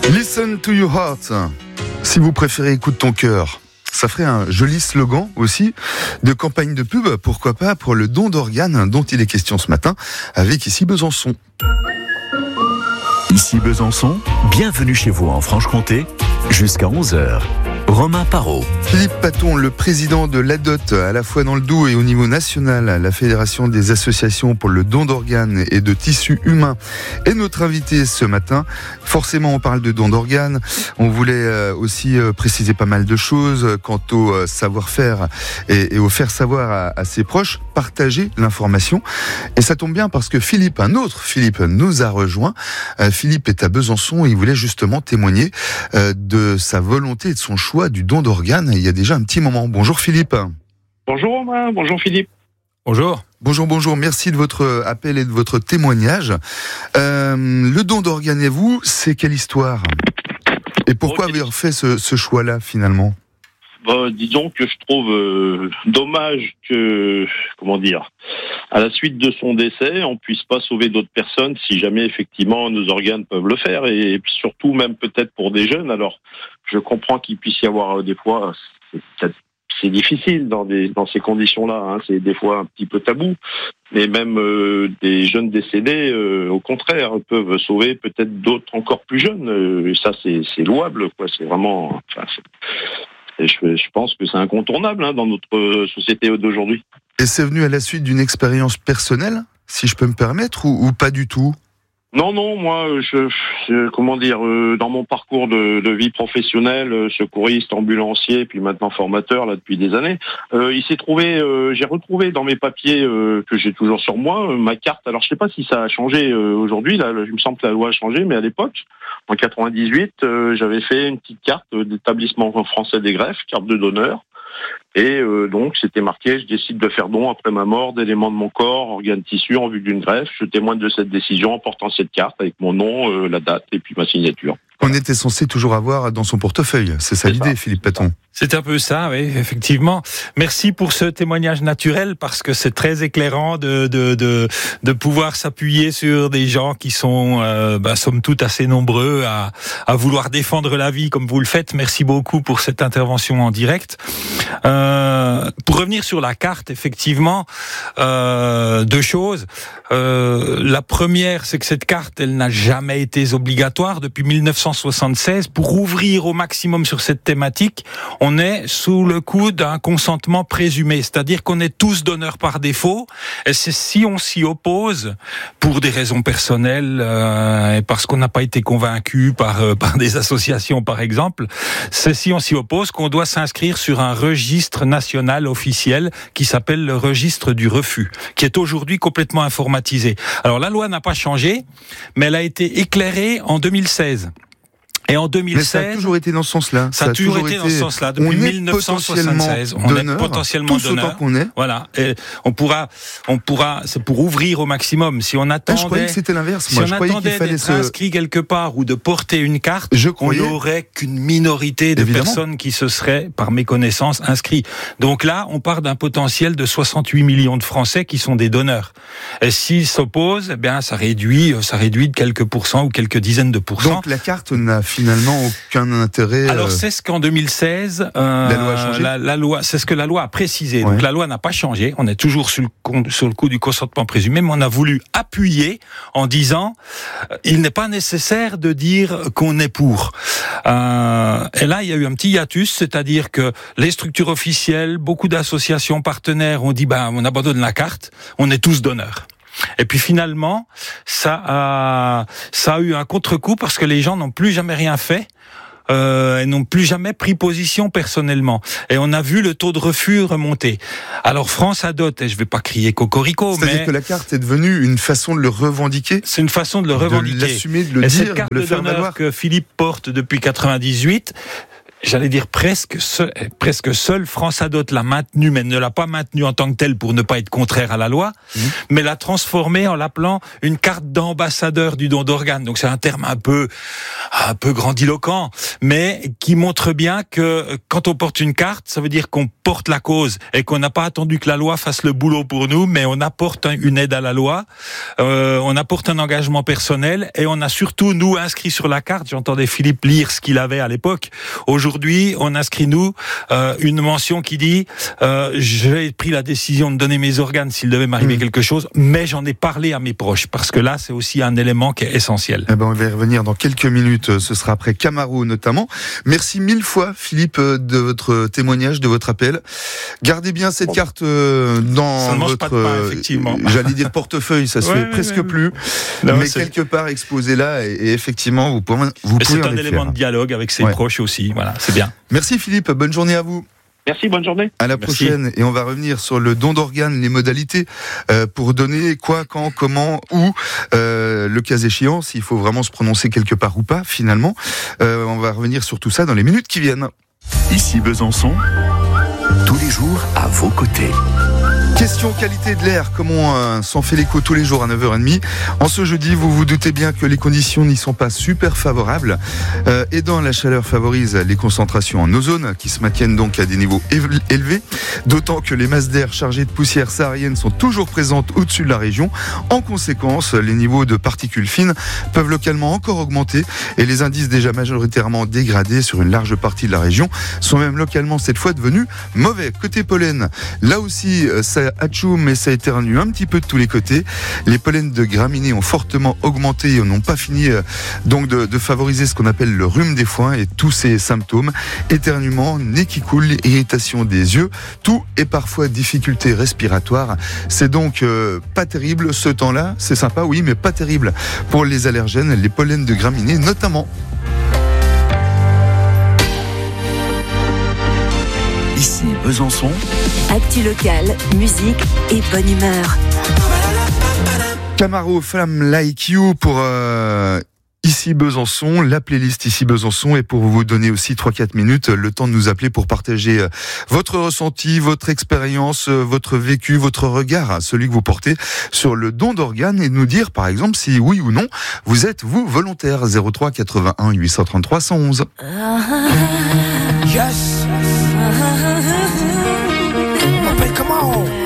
Listen to your heart. Si vous préférez, écoute ton cœur. Ça ferait un joli slogan aussi de campagne de pub, pourquoi pas, pour le don d'organes dont il est question ce matin avec Ici Besançon. Ici Besançon, bienvenue chez vous en Franche-Comté, jusqu'à 11h. Romain Parot. Philippe Paton, le président de l'ADOT, à la fois dans le Doubs et au niveau national, la Fédération des associations pour le don d'organes et de tissus humains, est notre invité ce matin. Forcément, on parle de don d'organes. On voulait aussi préciser pas mal de choses quant au savoir-faire et au faire savoir à ses proches, partager l'information. Et ça tombe bien parce que Philippe, un autre Philippe, nous a rejoint. Philippe est à Besançon et il voulait justement témoigner de sa volonté et de son choix du don d'organes il y a déjà un petit moment. Bonjour Philippe. Bonjour Romain, bonjour Philippe. Bonjour. Bonjour, merci de votre appel et de votre témoignage. Le don d'organes et vous, c'est quelle histoire ? Et pourquoi avoir fait ce choix-là finalement ? Disons que je trouve dommage que, à la suite de son décès, on puisse pas sauver d'autres personnes si jamais effectivement nos organes peuvent le faire, et puis surtout même peut-être pour des jeunes. Alors, je comprends qu'il puisse y avoir des fois, c'est difficile dans ces conditions-là, hein, c'est des fois un petit peu tabou, mais même des jeunes décédés, au contraire, peuvent sauver peut-être d'autres encore plus jeunes. Et ça, c'est louable, quoi. C'est vraiment. Et je pense que c'est incontournable dans notre société d'aujourd'hui. Et c'est venu à la suite d'une expérience personnelle, si je peux me permettre, ou pas du tout ? Non, moi, dans mon parcours de vie professionnelle, secouriste, ambulancier, puis maintenant formateur là depuis des années, j'ai retrouvé dans mes papiers que j'ai toujours sur moi ma carte. Alors je sais pas si ça a changé aujourd'hui. Là, il me semble que la loi a changé, mais à l'époque, en 98, j'avais fait une petite carte d'établissement français des greffes, carte de donneur. Et donc, c'était marqué, je décide de faire don après ma mort d'éléments de mon corps, organes, tissus en vue d'une greffe. Je témoigne de cette décision en portant cette carte avec mon nom, la date et puis ma signature. On était censé toujours avoir dans son portefeuille. C'est ça l'idée, Philippe Paton. C'est un peu ça, oui, effectivement. Merci pour ce témoignage naturel parce que c'est très éclairant de pouvoir s'appuyer sur des gens qui sont, somme toute, assez nombreux à vouloir défendre la vie comme vous le faites. Merci beaucoup pour cette intervention en direct. Pour revenir sur la carte, effectivement, deux choses. La première, c'est que cette carte, elle n'a jamais été obligatoire depuis 1976. Pour ouvrir au maximum sur cette thématique, on est sous le coup d'un consentement présumé, c'est-à-dire qu'on est tous donneurs par défaut. Et c'est si on s'y oppose pour des raisons personnelles et parce qu'on n'a pas été convaincu par des associations, par exemple, c'est si on s'y oppose qu'on doit s'inscrire sur un registre national officiel qui s'appelle le registre du refus, qui est aujourd'hui complètement informatisé. Alors la loi n'a pas changé, mais elle a été éclairée en 2016. Et en 2016, mais ça a toujours été dans ce sens-là. Ça a toujours été dans ce sens-là. Depuis 1976, on est potentiellement donneur. Autant qu'on est. Voilà. Et on pourra, c'est pour ouvrir au maximum. Si on attendait. Je croyais que c'était l'inverse. Si on attendait d'être inscrit quelque part ou de porter une carte, on n'aurait qu'une minorité de personnes qui se seraient, par méconnaissance, inscrits. Donc là, on part d'un potentiel de 68 millions de Français qui sont des donneurs. Et s'ils s'opposent, ça réduit de quelques pourcents ou quelques dizaines de pourcents. Donc la carte n'a finalement aucun intérêt. Alors c'est ce qu'en 2016 la loi, c'est ce que la loi a précisé. Ouais. Donc la loi n'a pas changé, on est toujours sur le coup du consentement présumé, mais on a voulu appuyer en disant il n'est pas nécessaire de dire qu'on est pour. Et là il y a eu un petit hiatus, c'est-à-dire que les structures officielles, beaucoup d'associations partenaires ont dit on abandonne la carte, on est tous donneurs. Et puis finalement, ça a eu un contre-coup parce que les gens n'ont plus jamais rien fait. Et n'ont plus jamais pris position personnellement. Et on a vu le taux de refus remonter. Alors France ADOT, et je vais pas crier cocorico, c'est-à-dire que la carte est devenue une façon de le revendiquer. C'est une façon de le revendiquer. De l'assumer, de le et dire, cette carte de le faire valoir. Que Philippe porte depuis 98. J'allais dire presque seule France ADOT l'a maintenue, mais ne l'a pas maintenue en tant que telle pour ne pas être contraire à la loi, mais l'a transformée en l'appelant une carte d'ambassadeur du don d'organes. Donc c'est un terme un peu un peu grandiloquent, mais qui montre bien que quand on porte une carte, ça veut dire qu'on porte la cause et qu'on n'a pas attendu que la loi fasse le boulot pour nous, mais on apporte une aide à la loi, on apporte un engagement personnel et on a surtout, nous, inscrit sur la carte, j'entendais Philippe lire ce qu'il avait à l'époque, aujourd'hui, on inscrit, nous, une mention qui dit j'ai pris la décision de donner mes organes s'il devait m'arriver quelque chose, mais j'en ai parlé à mes proches, parce que là, c'est aussi un élément qui est essentiel. Eh ben, on va y revenir dans quelques minutes, ce sera après Camaro notamment. Merci mille fois, Philippe, de votre témoignage, de votre appel. Gardez bien cette carte dans votre, effectivement. J'allais dire portefeuille, ça se fait presque plus, non, mais quelque part exposez-la et effectivement, vous pouvez c'est un élément de dialogue avec ses proches aussi, voilà, c'est bien. Merci Philippe, bonne journée à vous. Merci, bonne journée. À la prochaine. Et on va revenir sur le don d'organes, les modalités pour donner quoi, quand, comment, où, le cas échéant, s'il faut vraiment se prononcer quelque part ou pas, finalement. On va revenir sur tout ça dans les minutes qui viennent. Ici Besançon, tous les jours à vos côtés. Question qualité de l'air, comme on s'en fait l'écho tous les jours à 9h30. En ce jeudi, vous vous doutez bien que les conditions n'y sont pas super favorables. Aidant, la chaleur favorise les concentrations en ozone, qui se maintiennent donc à des niveaux élevés. D'autant que les masses d'air chargées de poussière saharienne sont toujours présentes au-dessus de la région. En conséquence, les niveaux de particules fines peuvent localement encore augmenter et les indices déjà majoritairement dégradés sur une large partie de la région sont même localement cette fois devenus mauvais. Côté pollen, là aussi, ça atchoum, mais ça éternue un petit peu de tous les côtés. Les pollens de graminées ont fortement augmenté et n'ont pas fini donc de favoriser ce qu'on appelle le rhume des foins et tous ces symptômes, éternuement, nez qui coule, irritation des yeux, tout et parfois difficultés respiratoires. C'est donc pas terrible ce temps-là, c'est sympa oui, mais pas terrible pour les allergènes, les pollens de graminées notamment. Ici Besançon, actu locale, musique et bonne humeur. Camaro Flamme Like You pour Ici Besançon, la playlist Ici Besançon, et pour vous donner aussi 3-4 minutes, le temps de nous appeler pour partager votre ressenti, votre expérience, votre vécu, votre regard, celui que vous portez sur le don d'organes, et nous dire par exemple si oui ou non vous êtes vous volontaire. 03 81 833 111. Yes. M'appelle comment?